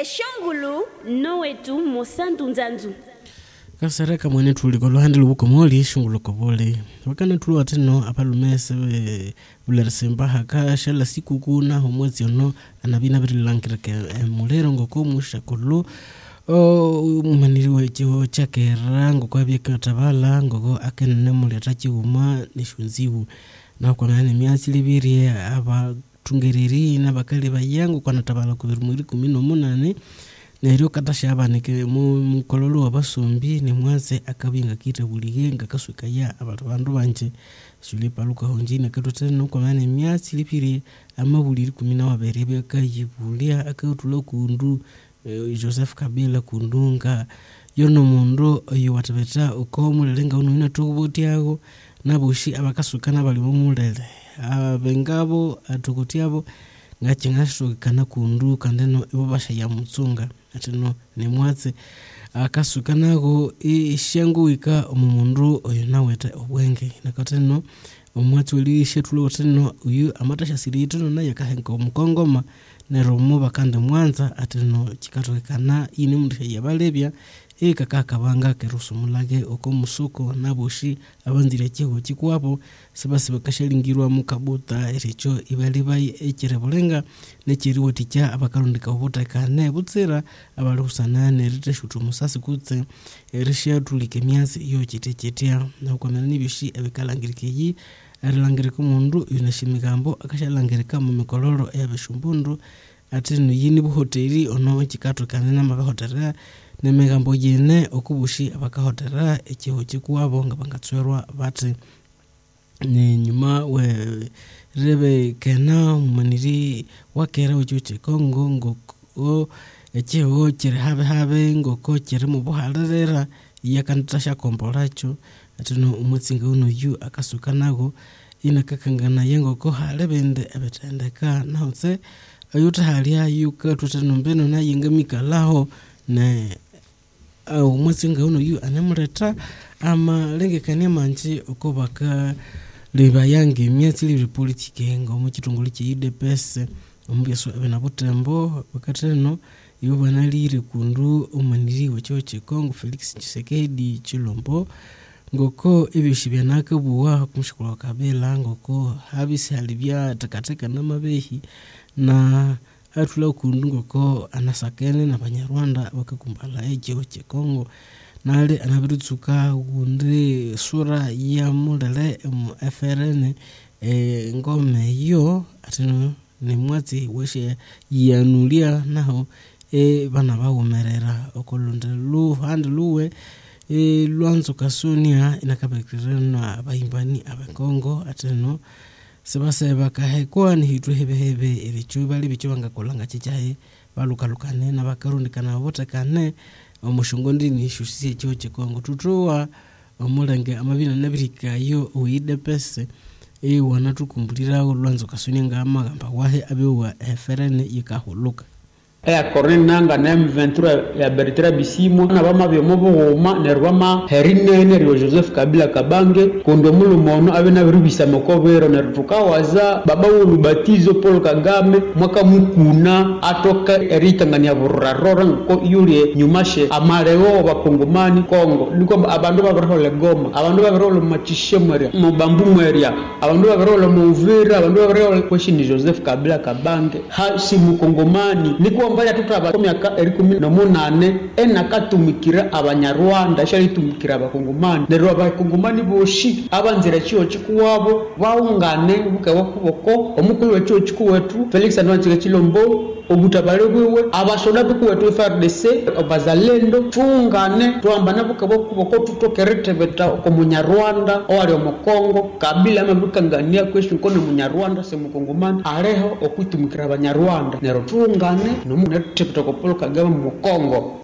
eshongulu nowetu mosantu nzanzu kasareka mwene tuliko luhandi lubuko moli shungulu kobole wakana tulu ateno apalumese bulersemba haka shala siku kuna homwezi ono anabina birilangireke mulero ngoko mushakulu maniriwe chiho chakera ngoko abyeka tabala ngoko akenene muleta chiuma nishunziwu na kwa nani miasi libiri aba tungereri na bakali bayangu kwa natabala kubirumuri 18 Nero katashabanike mu kololo wabasombi ni mwaze akabinga kita buligenga kaswika ya abantu bandu banje sulipa luka honjine katoteno kwa mane myasi lipiri amabuliri 12 bekayibulia akatulo kundu Joseph Kabila kundunga yono mundo yowatabeta ukomulenga uno ina tukubotiago nabushi abakasukana bali mumulele abengabo atukutiabo ngachengasho kana kundu kandeno ibobasha ya mutsunga atino ni mwatse akasukanago ishanguika omumundu oyo naweta obwenge nakateno omwatse uli shetulo teno uyu amatasha sirito na yakahenko mukongoma neromo bakande mwanza atino chikatokana ini mundu yabalebya kakabanga kerusumulage okomusuko nabushi abanzire chigo chikwapo sebase bakashalingirwa mukabuta ericho ibalibayi ekirebulenga nekiriwo ticha abakalundika obutakane butsira abalusanane riteshutu musasi kutse erishya tulike myasi iyo chitechetia nakomana nibishi abikalangirike yi arilangirika mundu yunashimigambo akashalangirika mu mikololo yabeshumbundu atino yini buhoteli ono chikatokana na mabahotera nemegambo yene okubushi abakahotera ekiho kikuwabo nga bangatswerwa bati ne nyuma we rebe kena maniri wakera uchuche Kongo ngoko ekiho kiri habe ngoko kiri mu buharerera yakantasha komporacho atino umutsinga uno yu akasukanago inakakangana yengoko halebende abetendeka nautse ayuta halia yuka tutanombeno na yingamika laho na umutsinga uno yu anemureta ama lengekania manji okobaka leba yange myatsi li politike ngo mu kitunguli ki UDPS omubyeso abena butembo bakateno iyo banalire kundu omaniri wechoche Kongo Felix Tshisekedi Chilombo ngoko ebishibya nakabuwa kumshikula Kabila ngoko habisi halibya takateka na mabehi na atula kundu ngoko anasakene na Banyarwanda bakakumbala ekiho kye Kongo nale anabirutsuka gunde sura ya mulele mu FRN ngome yo atino ni mwati weshe yanulia naho bana bawumerera okolonde luhandi luwe lwanzo kasunia inakabekirana abahimbani abakongo atino sebase bakahekwa ni hitu hebehebe erichuba libichobanga kolanga chichahe balukalukane na bakarundikana botekane omushongondi ni shusiye cyo Kongo tutuwa omulenge amabina nabirika yo UDPS wanatukumbulira lwanzo kasunia ngamba wahe abewa FRN yikahuluka Corneille Nanga na M23 ya Bertrand Bisimwa na bama byomo bugoma nerwama herinene ryo Joseph Kabila Kabange kondo mulumono abena birubisa makobero nerutukawaza baba ulubatizo Paul Kagame mwaka mukuna atoka eritangania burarora ko yule nyumashe amareo bakongomani Kongo liko abandu babarole Goma abandu babarole Matishemweria mubambu mweria abandu babarole Muvira abandu babarole kweshini Joseph Kabila Kabange ha si mukongomani liko mbaya tutaba komyaka 18 enakatumikira Abanyarwanda shalitumikira abakongomani nero abakongomani boshi abanzira cyo chikuwabo baungane bukawa kuboko omukuru wecho chikuwetu Felix Antoine Chilombo obutabale bwewe abasoda bikuwetu FARDC abazalendo tungane tuambana bukawa kuboko tutokerete beta ko Munyarwanda owali omukongo Kabila amabukangania kwesho kono Munyarwanda se mukongomani areho okutumikira Abanyarwanda nero tungane netiptoko Paul Kagame mu Kongo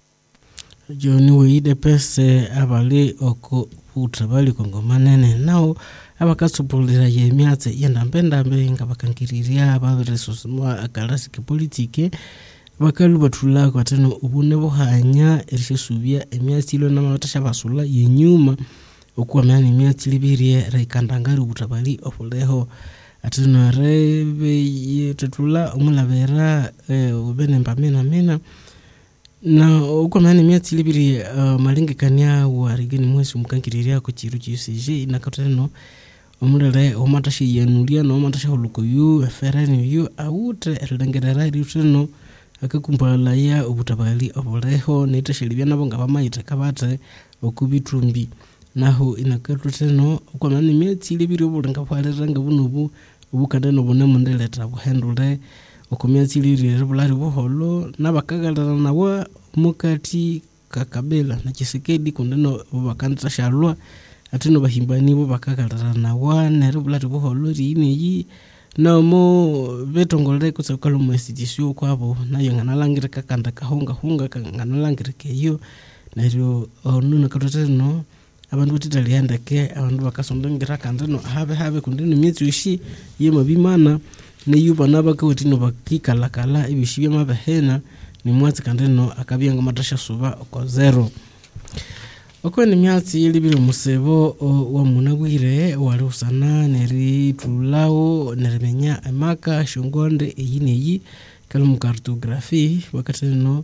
Joni we UDPS abali oko utabali Kongo manene nao abakasupulira yemyatse yendambendambe ngabakangiriria abaresuswa akalasi politike bakalubatula kwateno ubune bohanya erishesubya emyatsi ilo namatasha basula yenyuma okuamana emyatsi libirie raikandangari utabali ofuleho atino rebe yetutula umulavera ubene mpamena na ukwamani myatsi libiri malengekania warigeni mwezi mukangiriria ku chiru chisije inakateno omulele omatashe yanulia no omatashe huluko yu ferani yu aute elengerera iruteno akakumbala ya obutabali oboleho netashelibya nabo ngabamayita kabate okubitumbi naho inakateno ukwamani myatsi libiri obulenga bwaliranga bunubu ubukadeno bune mundeleta buhendule okumyatsi libiri bulari buholo nabakagalana nawa mukati kakabela na Chisekedi kundeno bakanta shalwa atino bahimbani bo bakagalana nawa nero bulari buholo rineyi nomo betongole kutsakalo mu institution kwabo nayo nganalangire kakanda kahonga nganalangire keyo nero onuna katoteno abantu batitaliandake abantu bakasondongira kandeno habe kundeno myatsi ushi yema bimana neyuba nabakawetino bakikalakala ibishibya mabahena ni mwatsi kandeno akabyanga matasha suba ko zero okweni myatsi libiri musebo wa munabwire wali usana neri tulao nerimenya amaka shongonde eyineyi kalamu cartography wakateno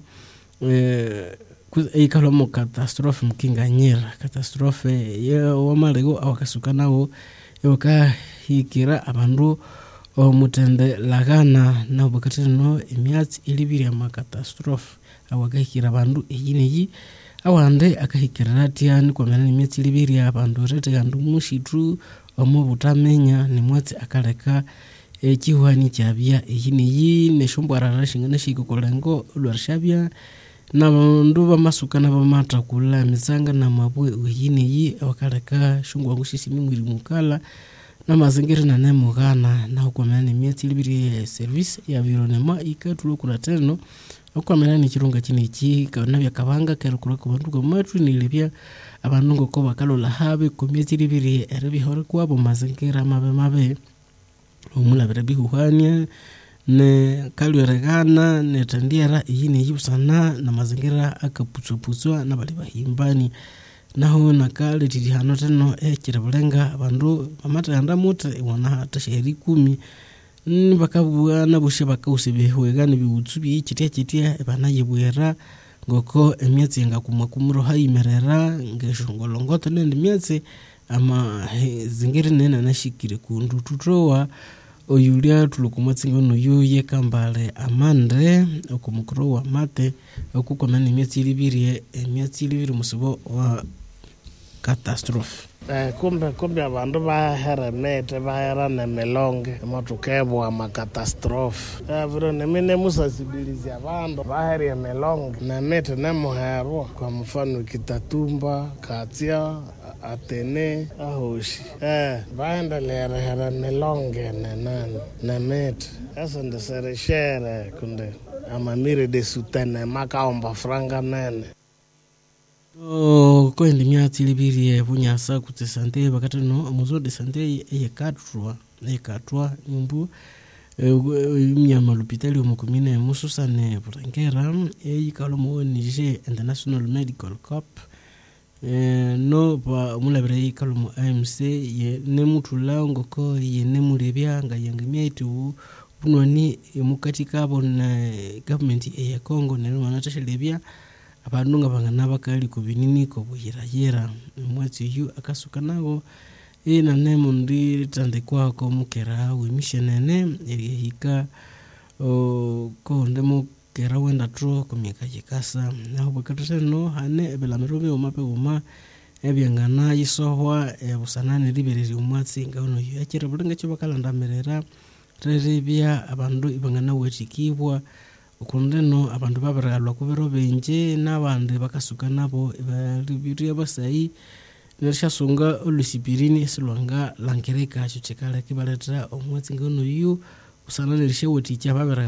kalamu catastrophe mkinganyira catastrophe ya wamalego awakasukanao hikira abandu omutende lagana na bakateno emyatsi ilibiri ama catastrophe awakahikira abandu eyineyi awande akahikira tiani kwa menani myatsi ilibiri abandu rete gandu mushitu omubutamenya ni mwatsi akaleka ekihwani kyabya eyineyi neshombwarara shingana shikukolengo lwarshabya nabandu bamasukana bamatakula misanga na mabwe eyineyi awakaleka shungwa ngushishimi mwiri mukala na mazingira na nemugana na ukwameni myatsi libiri service ya environnement ikatulo kuna teno ukwameni chirunga chinichi kanabya kabanga kerukura ku bantu komatu nilibya abantu ngoko bakalola habe ku myatsi libiri erebi hore kwabo mazingira mabe omulabira bihuhania ne kalweregana ne tandiera yini yibusana na mazingira akaputswa na bali bahimbani naho nakale tihano teno ekirabulenga abandu amatanda muta ibona hata sheri 10 bakabua na bushe bakawusebehwegana biwutsubi ikitia bana yebwera ngoko emyatsi ngakumwa kumuro hayimerera ngeshongolongoto nende myatsi ama zingiri nena nashikire kundu tutrowa oyulia tulukumwatsingo no yuye kambale amande okumukro wa mate okukomana myatsi libiri musibo wa catastrophe kumbe abantu baheremete baherana melonge matukebwa ama catastrophe viro nemine musasibilizi abantu baherie melonge na mete nemuherwa kwa mfano Kitatumba Katia Atene ahoshi baenda lera melonge nenani na mete asa ndesereshere kunde amamire de sutene makaomba franga nene kwendi myatsi libiri bunyasa kutsesante bakatano amuzode sante eyekatwa nyumbu imyama lupitali omukumine mususane burengera eyikalo mu Niger International Medical Corps no pa mulabira yikalo mu AMC ye nemutula ngoko ye nemulebya nga yangemyetu bunoni mukatika bona government ya Congo nero wanatashelebya abantu ngabangana bakali ku binini ko buyirayera mwatsi yu akasukanabo ina nemundi tandikwa ko mukera wimishenene erihika ko ndemo kera wenda tro komika yikasa naho bakatano hane ebelamerobe omape uma ebyangana yisohwa busanane libereri umwatsi ngano yu akira bulenga cyo bakalanda merera rerebya abantu ibangana wetikibwa ukundeno abantu babaralwa kubero benje nabandi bakasuka nabo bari basayi neshasunga olusipirini silwanga lankereka cyo chekala kibaleta omwatsi ngono yu usanane lishe woti cya babara